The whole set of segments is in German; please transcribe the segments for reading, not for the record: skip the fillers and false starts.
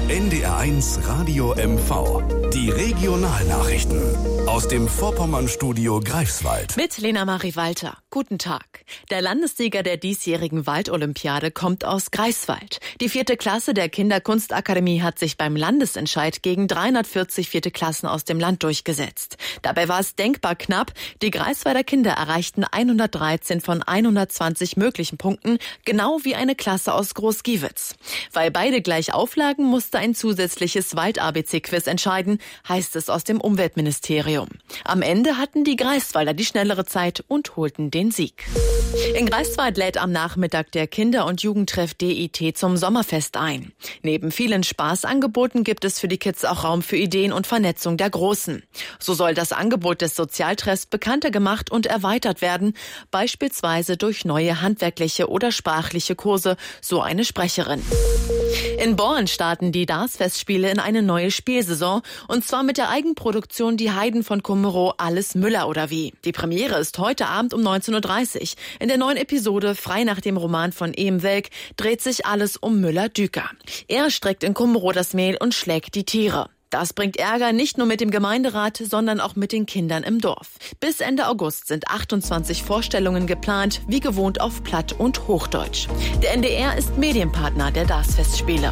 NDR1 Radio MV. Die Regionalnachrichten aus dem Vorpommernstudio Greifswald. Mit Lena Marie Walter. Guten Tag. Der Landessieger der diesjährigen Waldolympiade kommt aus Greifswald. Die 4. Klasse der Kinderkunstakademie hat sich beim Landesentscheid gegen 340 4. Klassen aus dem Land durchgesetzt. Dabei war es denkbar knapp. Die Greifswalder Kinder erreichten 113 von 120 möglichen Punkten, genau wie eine Klasse aus Groß-Giewitz. Weil beide gleich auflagen, musste ein zusätzliches Wald-ABC-Quiz entscheiden, heißt es aus dem Umweltministerium. Am Ende hatten die Greifswalder die schnellere Zeit und holten den Sieg. In Greifswald lädt am Nachmittag der Kinder- und Jugendtreff DIT zum Sommerfest ein. Neben vielen Spaßangeboten gibt es für die Kids auch Raum für Ideen und Vernetzung der Großen. So soll das Angebot des Sozialtreffs bekannter gemacht und erweitert werden, beispielsweise durch neue handwerkliche oder sprachliche Kurse, so eine Sprecherin. In Born starten die DARS-Festspiele in eine neue Spielsaison, und zwar mit der Eigenproduktion Die Heiden von Kummerow, Alles Müller oder wie. Die Premiere ist heute Abend um 19.30 Uhr. In der neuen Episode, frei nach dem Roman von Ehm Welk, dreht sich alles um Müller-Düker. Er streckt in Kummerow das Mehl und schlägt die Tiere. Das bringt Ärger nicht nur mit dem Gemeinderat, sondern auch mit den Kindern im Dorf. Bis Ende August sind 28 Vorstellungen geplant, wie gewohnt auf Platt und Hochdeutsch. Der NDR ist Medienpartner der DARS-Festspiele.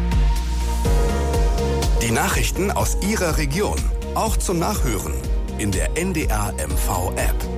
Die Nachrichten aus Ihrer Region, auch zum Nachhören in der NDR MV App.